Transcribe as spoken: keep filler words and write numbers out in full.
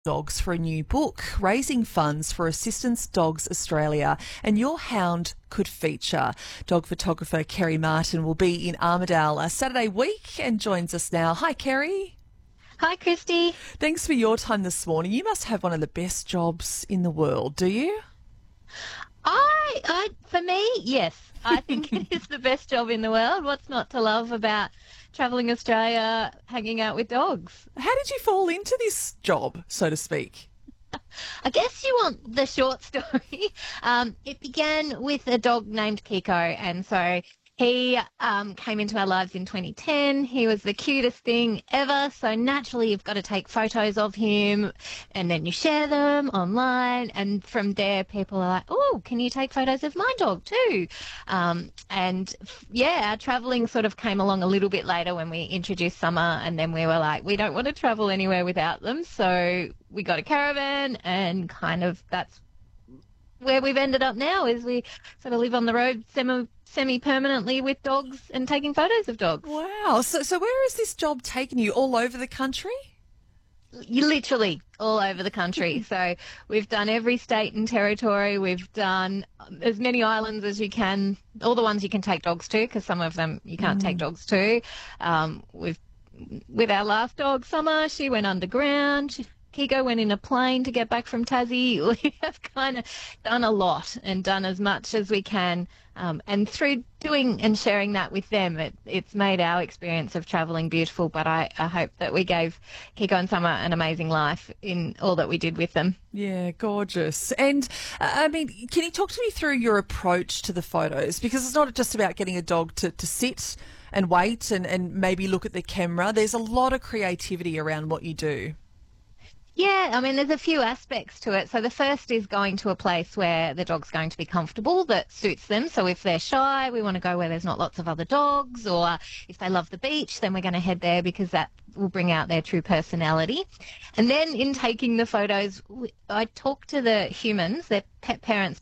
Dogs for a new book, raising funds for Assistance Dogs Australia, and your hound could feature. Dog photographer Kerry Martin will be in Armidale a Saturday week and joins us now. Hi, Kerry. Hi, Christy. Thanks for your time this morning. You must have one of the best jobs in the world, do you? I, I, for me, yes. I think it is the best job in the world. What's not to love about travelling Australia, hanging out with dogs? How did you fall into this job, so to speak? I guess you want the short story. Um, it began with a dog named Kiko, and so he um, came into our lives in twenty ten. He was the cutest thing ever, so naturally you've got to take photos of him and then you share them online, and from there people are like, oh, can you take photos of my dog too? Um, and yeah, our travelling sort of came along a little bit later when we introduced Summer, and then we were like, we don't want to travel anywhere without them, so we got a caravan, and kind of that's where we've ended up now, is we sort of live on the road semi semi-permanently with dogs and taking photos of dogs. Wow. So, so where has this job taken you? All over the country? You literally all over the country. So we've done every state and territory. We've done as many islands as you can, all the ones you can take dogs to, because some of them you can't mm. take dogs to. Um, we've with our last dog, Summer, she went underground. She, Kiko went in a plane to get back from Tassie. We have kind of done a lot and done as much as we can. Um, and through doing and sharing that with them, it, it's made our experience of travelling beautiful. But I, I hope that we gave Kiko and Summer an amazing life in all that we did with them. Yeah, gorgeous. And, uh, I mean, can you talk to me through your approach to the photos? Because it's not just about getting a dog to, to sit and wait and, and maybe look at the camera. There's a lot of creativity around what you do. Yeah, I mean, there's a few aspects to it. So the first is going to a place where the dog's going to be comfortable, that suits them. So if they're shy, we want to go where there's not lots of other dogs, or if they love the beach, then we're going to head there because that will bring out their true personality. And then in taking the photos, I talk to the humans, their pet parents